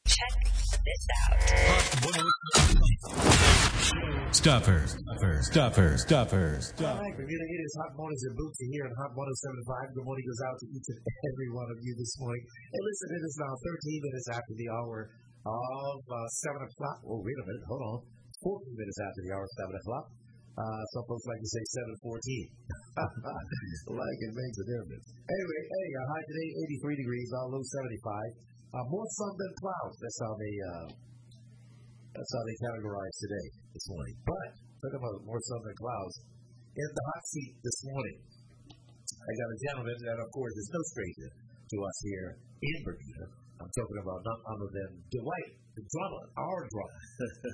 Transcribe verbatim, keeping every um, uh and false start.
Check this out. Stuffer, stuffer, stuffer, stuffer, stuffer. All right, Bermuda, it is Hot Mornings and Bootsy here on Hot one oh seven point five. Good morning goes out to each and every one of you this morning. And listen, it is now thirteen minutes after the hour of uh, seven o'clock. Oh, wait a minute. Hold on. fourteen minutes after the hour of seven o'clock. Uh, some folks like to say seven fourteen. Like it makes a difference. Anyway, hey, our high today, eighty-three degrees, our low seventy-five. Uh, more sun than clouds. That's how they, uh, that's how they categorize today, this morning. But, talking about more sun than clouds, in the hot seat this morning, I got a gentleman that, of course, is no stranger to us here in Bermuda. I'm talking about none other than Dwight, the drummer, our drummer.